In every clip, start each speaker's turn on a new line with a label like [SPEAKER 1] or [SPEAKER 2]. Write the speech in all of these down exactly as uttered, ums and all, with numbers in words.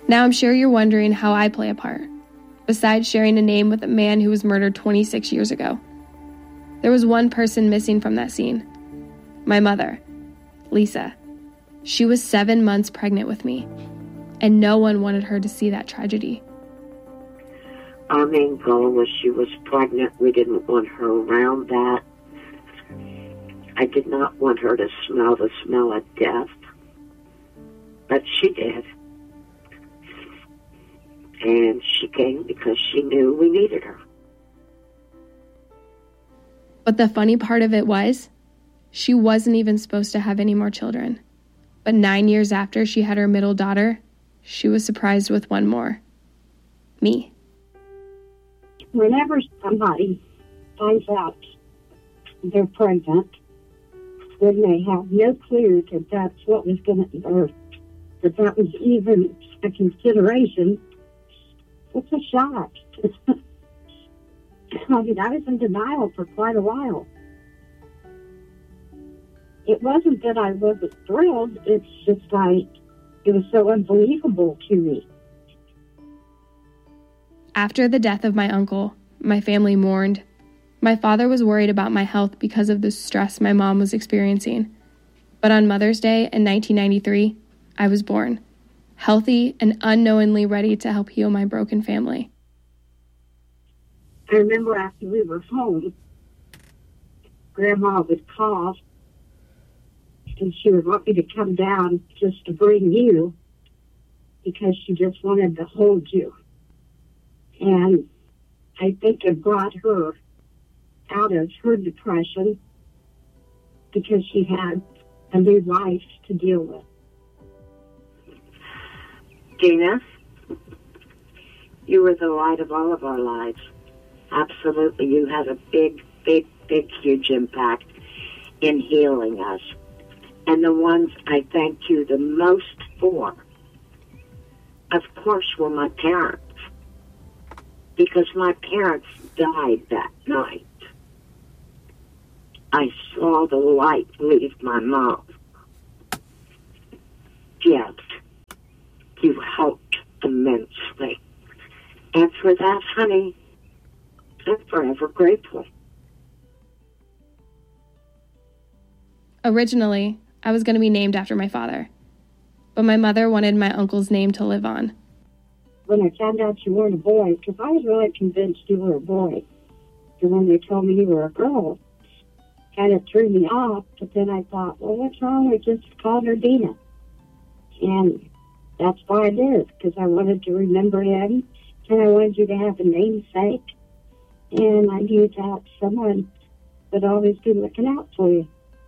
[SPEAKER 1] Now I'm sure you're wondering how I play a part, besides sharing a name with a man who was murdered twenty-six years ago. There was one person missing from that scene. My mother, Lisa. She was seven months pregnant with me, and no one wanted her to see that tragedy.
[SPEAKER 2] Our main goal was she was pregnant. We didn't want her around that. I did not want her to smell the smell of death, but she did. And she came because she knew we needed her.
[SPEAKER 1] But the funny part of it was, she wasn't even supposed to have any more children. But nine years after she had her middle daughter, she was surprised with one more. Me.
[SPEAKER 3] Whenever somebody finds out they're pregnant, when they have no clue that that's what was going to, or that that was even a consideration, it's a shock. I mean, I was in denial for quite a while. It wasn't that I wasn't thrilled, it's just like, it was so unbelievable to me.
[SPEAKER 1] After the death of my uncle, my family mourned. My father was worried about my health because of the stress my mom was experiencing. But on Mother's Day in nineteen ninety-three, I was born, healthy and unknowingly ready to help heal my broken family.
[SPEAKER 3] I remember after we were home, Grandma would call, and she would want me to come down just to bring you because she just wanted to hold you. And I think it brought her out of her depression because she had a new life to deal with.
[SPEAKER 2] Dina, you were the light of all of our lives. Absolutely. You had a big, big, big, huge impact in healing us. And the ones I thank you the most for, of course, were my parents. Because my parents died that night. I saw the light leave my mouth. Yet, you helped immensely. And for that, honey, I'm forever grateful.
[SPEAKER 1] Originally, I was going to be named after my father, but my mother wanted my uncle's name to live on.
[SPEAKER 3] When I found out you weren't a boy, because I was really convinced you were a boy, and when they told me you were a girl, kind of threw me off, but then I thought, well, what's wrong with just calling her Dina? And that's why I did, because I wanted to remember him, and I wanted you to have a namesake, and I knew that someone would always be looking out for you.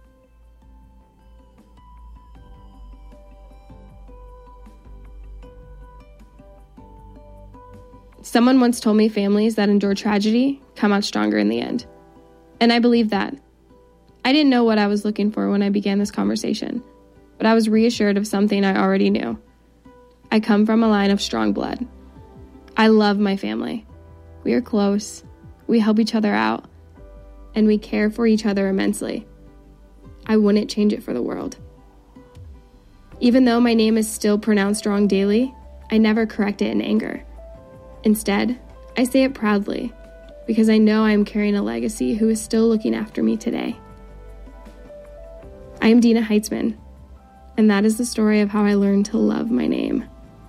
[SPEAKER 1] Someone once told me families that endure tragedy come out stronger in the end. And I believe that. I didn't know what I was looking for when I began this conversation, but I was reassured of something I already knew. I come from a line of strong blood. I love my family. We are close, we help each other out, and we care for each other immensely. I wouldn't change it for the world. Even though my name is still pronounced wrong daily, I never correct it in anger. Instead, I say it proudly, because I know I am carrying a legacy who is still looking after me today. I am Dina Heitzman, and that is the story of how I learned to love my name.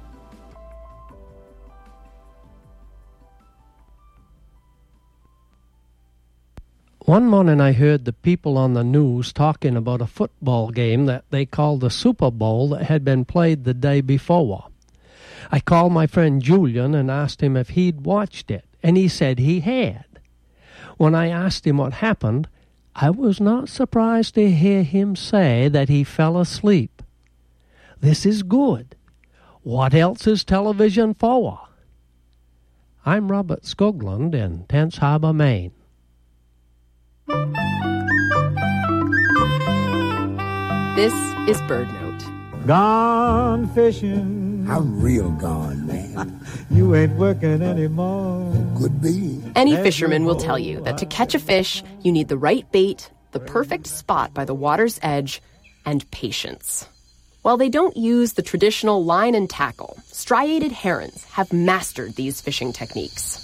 [SPEAKER 4] One morning I heard the people on the news talking about a football game that they called the Super Bowl that had been played the day before. I called my friend Julian and asked him if he'd watched it, and he said he had. When I asked him what happened, I was not surprised to hear him say that he fell asleep. This is good. What else is television for? I'm Robert Skoglund in Tense Harbor, Maine.
[SPEAKER 5] This is Bird Note.
[SPEAKER 6] Gone fishing.
[SPEAKER 7] I'm real gone, man.
[SPEAKER 6] You ain't working anymore.
[SPEAKER 7] Could be.
[SPEAKER 5] Any fisherman will tell you that to catch a fish, you need the right bait, the perfect spot by the water's edge, and patience. While they don't use the traditional line and tackle, striated herons have mastered these fishing techniques.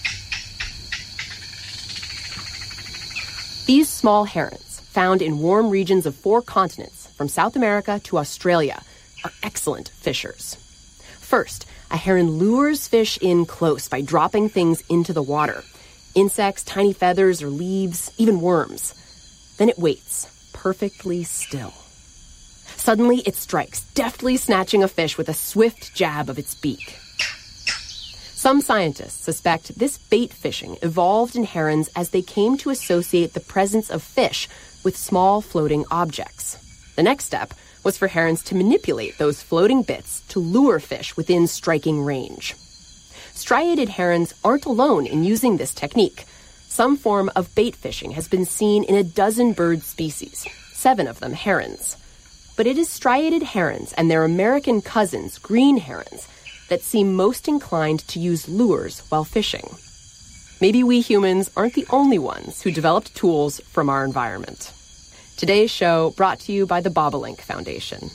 [SPEAKER 5] These small herons, found in warm regions of four continents, from South America to Australia, are excellent fishers. First, a heron lures fish in close by dropping things into the water. Insects, tiny feathers or leaves, even worms. Then it waits, perfectly still. Suddenly, it strikes, deftly snatching a fish with a swift jab of its beak. Some scientists suspect this bait fishing evolved in herons as they came to associate the presence of fish with small floating objects. The next step was for herons to manipulate those floating bits to lure fish within striking range. Striated herons aren't alone in using this technique. Some form of bait fishing has been seen in a dozen bird species, seven of them herons. But it is striated herons and their American cousins, green herons, that seem most inclined to use lures while fishing. Maybe we humans aren't the only ones who developed tools from our environment. Today's show brought to you by the Bobolink Foundation.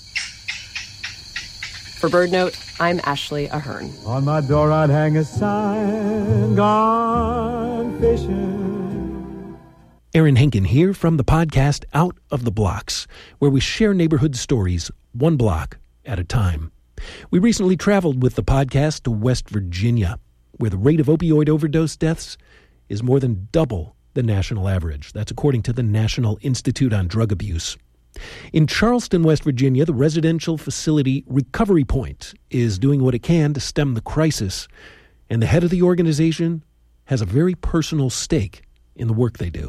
[SPEAKER 5] For BirdNote, I'm Ashley Ahern.
[SPEAKER 6] On my door I'd hang a sign, gone fishing.
[SPEAKER 8] Aaron Henkin here from the podcast Out of the Blocks, where we share neighborhood stories one block at a time. We recently traveled with the podcast to West Virginia, where the rate of opioid overdose deaths is more than double the national average. That's according to the National Institute on Drug Abuse. In Charleston, West Virginia, the residential facility Recovery Point is doing what it can to stem the crisis, and the head of the organization has a very personal stake in the work they do.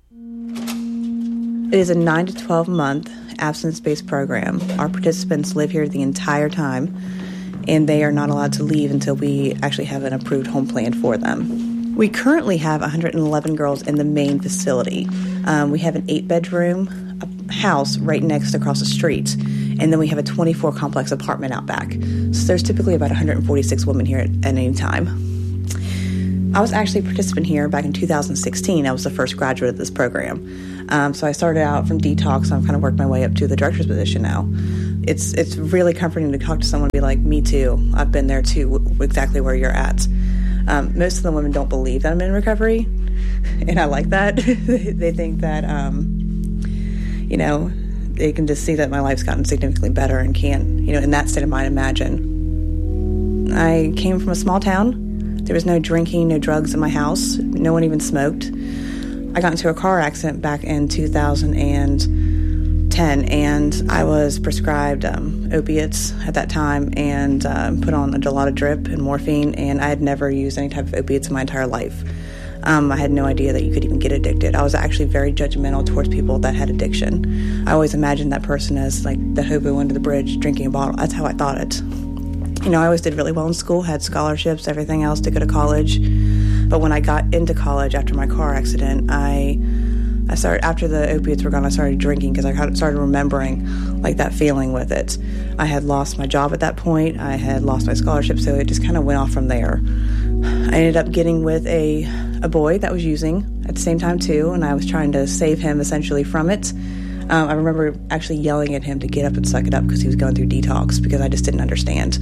[SPEAKER 9] It is a nine to twelve month abstinence-based program. Our participants live here the entire time, and they are not allowed to leave until we actually have an approved home plan for them. We currently have one hundred eleven girls in the main facility. Um, we have an eight-bedroom house right next across the street, and then we have a twenty-four complex apartment out back. So there's typically about one hundred forty-six women here at, at any time. I was actually a participant here back in two thousand sixteen. I was the first graduate of this program. Um, so I started out from detox, and I've kind of worked my way up to the director's position now. It's it's really comforting to talk to someone and be like, me too. I've been there too, w- exactly where you're at. Um, most of the women don't believe that I'm in recovery, and I like that. They think that, um, you know, they can just see that my life's gotten significantly better and can, you know, in that state of mind, imagine. I came from a small town. There was no drinking, no drugs in my house. No one even smoked. I got into a car accident back in two thousand ten, and I was prescribed um, opiates at that time and uh, put on a Dilaudid drip and morphine, and I had never used any type of opiates in my entire life. Um, I had no idea that you could even get addicted. I was actually very judgmental towards people that had addiction. I always imagined that person as like the hobo under the bridge drinking a bottle. That's how I thought it. You know, I always did really well in school, had scholarships, everything else to go to college. But when I got into college after my car accident, I I started, after the opiates were gone, I started drinking because I started remembering like that feeling with it. I had lost my job at that point. I had lost my scholarship, so it just kind of went off from there. I ended up getting with a, a boy that was using at the same time too, and I was trying to save him essentially from it. Um, I remember actually yelling at him to get up and suck it up because he was going through detox because I just didn't understand.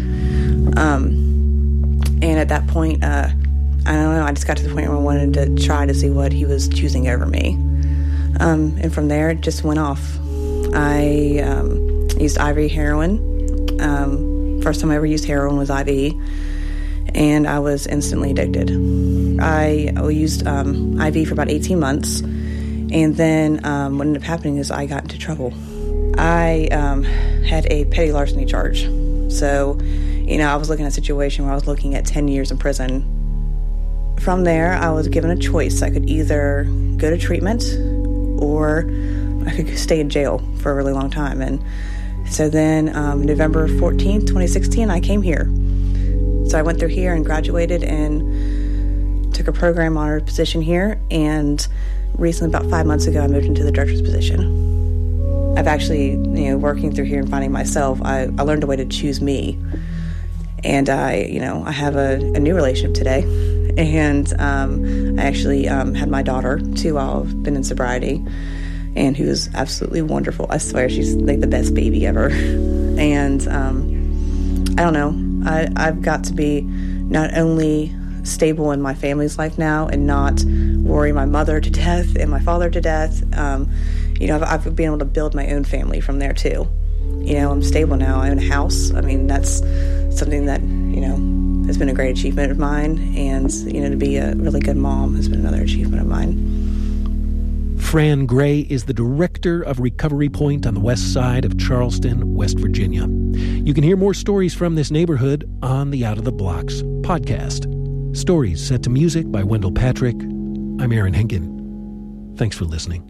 [SPEAKER 9] Um, and at that point, uh, I don't know, I just got to the point where I wanted to try to see what he was choosing over me. Um, and from there, it just went off. I um, used I V heroin. Um, first time I ever used heroin was I V, and I was instantly addicted. I used um, I V for about eighteen months, and then um, what ended up happening is I got into trouble. I um, had a petty larceny charge. So, you know, I was looking at a situation where I was looking at ten years in prison. From there, I was given a choice. I could either go to treatment or I could stay in jail for a really long time. And so then um, November fourteenth, twenty sixteen, I came here. So I went through here and graduated and took a program honored position here. And recently, about five months ago, I moved into the director's position. I've actually, you know, working through here and finding myself, I, I learned a way to choose me. And I, you know, I have a, a new relationship today. And um, I actually um, had my daughter, too, while I've been in sobriety, and who's absolutely wonderful. I swear, she's like the best baby ever. And um, I don't know, I, I've got to be not only stable in my family's life now and not worry my mother to death and my father to death. Um, you know, I've, I've been able to build my own family from there too. You know, I'm stable now. I own a house. I mean, that's something that, you know, has been a great achievement of mine. And, you know, to be a really good mom has been another achievement of mine.
[SPEAKER 8] Fran Gray is the director of Recovery Point on the west side of Charleston, West Virginia. You can hear more stories from this neighborhood on the Out of the Blocks podcast. Stories set to music by Wendell Patrick. I'm Aaron Henkin. Thanks for listening.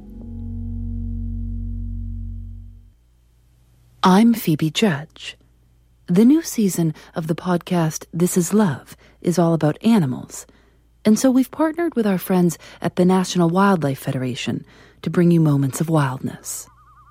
[SPEAKER 10] I'm Phoebe Judge. The new season of the podcast This Is Love is all about animals, and so we've partnered with our friends at the National Wildlife Federation to bring you moments of wildness.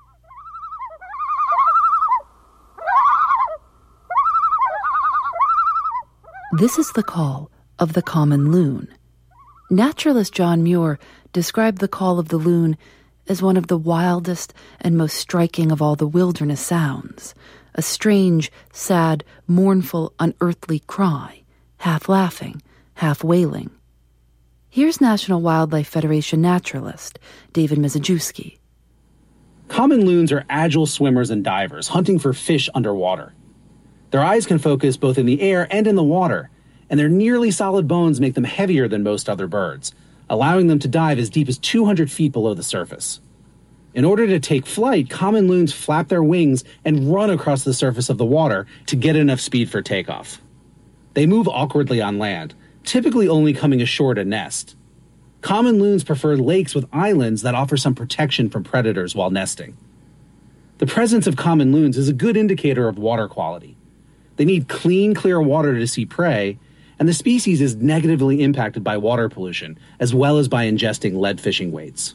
[SPEAKER 10] This is the call of the common loon. Naturalist John Muir described the call of the loon as one of the wildest and most striking of all the wilderness sounds, a strange, sad, mournful, unearthly cry, half laughing, half wailing. Here's National Wildlife Federation naturalist David Mizejewski.
[SPEAKER 11] Common loons are agile swimmers and divers, hunting for fish underwater. Their eyes can focus both in the air and in the water, and their nearly solid bones make them heavier than most other birds, allowing them to dive as deep as two hundred feet below the surface. In order to take flight, common loons flap their wings and run across the surface of the water to get enough speed for takeoff. They move awkwardly on land, typically only coming ashore to nest. Common loons prefer lakes with islands that offer some protection from predators while nesting. The presence of common loons is a good indicator of water quality. They need clean, clear water to see prey, and the species is negatively impacted by water pollution, as well as by ingesting lead fishing weights.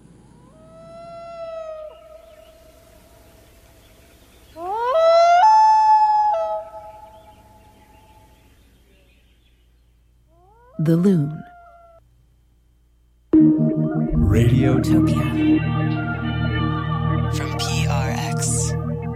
[SPEAKER 10] The loon.
[SPEAKER 6] Radiotopia.
[SPEAKER 12] From P R X.